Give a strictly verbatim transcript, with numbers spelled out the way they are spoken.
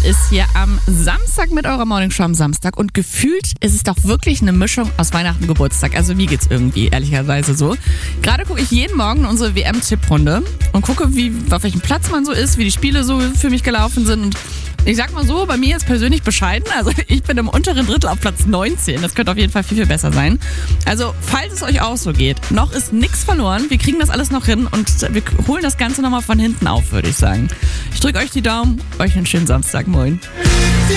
ist hier am Samstag mit eurer Morningshow am Samstag und gefühlt ist es doch wirklich eine Mischung aus Weihnachten und Geburtstag. Also wie geht's irgendwie, ehrlicherweise so. Gerade gucke ich jeden Morgen unsere W M-Tipprunde und gucke, wie, auf welchem Platz man so ist, wie die Spiele so für mich gelaufen sind und ich sag mal so, bei mir ist persönlich bescheiden. Also ich bin im unteren Drittel auf Platz neunzehn. Das könnte auf jeden Fall viel, viel besser sein. Also falls es euch auch so geht, noch ist nichts verloren. Wir kriegen das alles noch hin und wir holen das Ganze nochmal von hinten auf, würde ich sagen. Ich drücke euch die Daumen. Euch einen schönen Samstag. Moin.